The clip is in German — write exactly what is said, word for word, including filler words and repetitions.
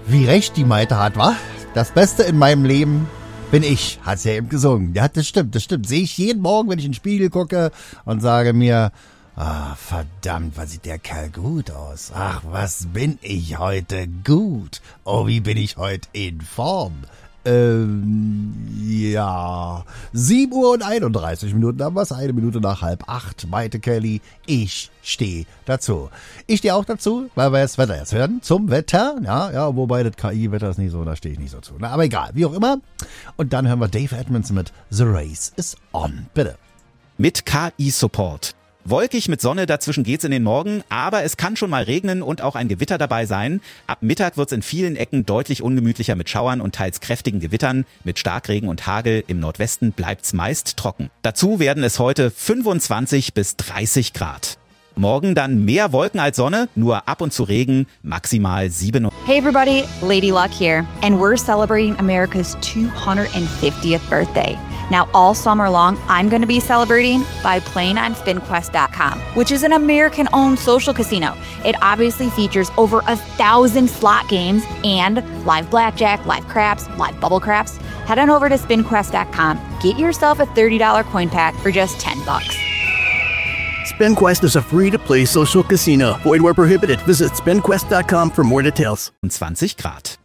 wie recht die Maite hat, wa? Das Beste in meinem Leben bin ich, hat sie ja eben gesungen. Ja, das stimmt, das stimmt. Sehe ich jeden Morgen, wenn ich in den Spiegel gucke und sage mir, ah, verdammt, was sieht der Kerl gut aus. Ach, was bin ich heute gut. Oh, wie bin ich heute in Form. Ähm, ja, sieben Uhr und einunddreißig Minuten haben wir es, eine Minute nach halb acht. Maite Kelly, ich stehe dazu. Ich stehe auch dazu, weil wir das Wetter jetzt hören, zum Wetter, ja, ja, wobei das K I-Wetter ist nicht so, da stehe ich nicht so zu. Na, aber egal, wie auch immer. Und dann hören wir Dave Edmonds mit The Race is On, bitte. Mit K I-Support. Wolkig mit Sonne, dazwischen geht's in den Morgen, aber es kann schon mal regnen und auch ein Gewitter dabei sein. Ab Mittag wird's in vielen Ecken deutlich ungemütlicher mit Schauern und teils kräftigen Gewittern. Mit Starkregen und Hagel im Nordwesten bleibt's meist trocken. Dazu werden es heute fünfundzwanzig bis dreißig Grad. Morgen dann mehr Wolken als Sonne, nur ab und zu Regen, maximal sieben. Hey everybody, Lady Luck here, and we're celebrating America's two hundred fiftieth birthday. Now, all summer long, I'm going to be celebrating by playing on spin quest dot com, which is an American-owned social casino. It obviously features over a thousand slot games and live blackjack, live craps, live bubble craps. Head on over to spin quest dot com. Get yourself a thirty dollars coin pack for just ten bucks. SpinQuest is a free-to-play social casino. Void where prohibited. Visit spin quest dot com for more details. zwanzig Grad.